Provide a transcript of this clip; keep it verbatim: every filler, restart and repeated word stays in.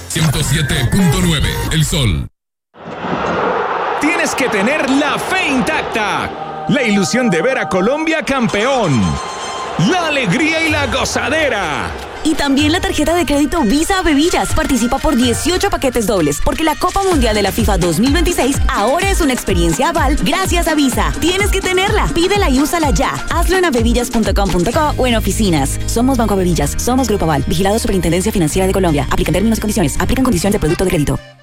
ciento siete punto nueve, El Sol. Tienes que tener la fe intacta, la ilusión de ver a Colombia campeón, la alegría y la gozadera. Y también la tarjeta de crédito Visa Bebillas. Participa por dieciocho paquetes dobles, porque la Copa Mundial de la FIFA dos mil veintiséis ahora es una experiencia aval gracias a Visa. Tienes que tenerla. Pídela y úsala ya. Hazlo en abebillas punto com punto co o en oficinas. Somos Banco Abebillas. Somos Grupo Aval. Vigilado Superintendencia Financiera de Colombia. Aplican términos y condiciones. Aplican condiciones de producto de crédito.